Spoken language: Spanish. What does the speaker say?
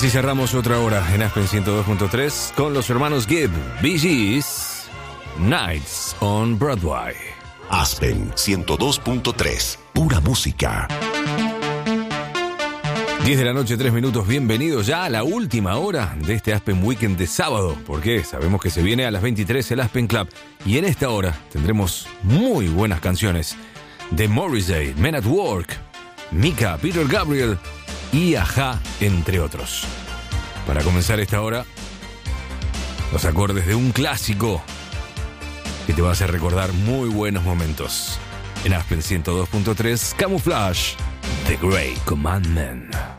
Así cerramos otra hora en Aspen 102.3 con los hermanos Gibb, Bee Gees, Nights on Broadway. Aspen 102.3, pura música. 10 de la noche, 3 minutos, bienvenidos ya a la última hora de este Aspen Weekend de sábado, porque sabemos que se viene a las 23 el Aspen Club, y en esta hora tendremos muy buenas canciones de Morrissey, Men at Work, Mika, Peter Gabriel y A-ha, entre otros. Para comenzar esta hora, los acordes de un clásico que te va a hacer recordar muy buenos momentos. En Aspen 102.3, Camouflage, The Great Commandment.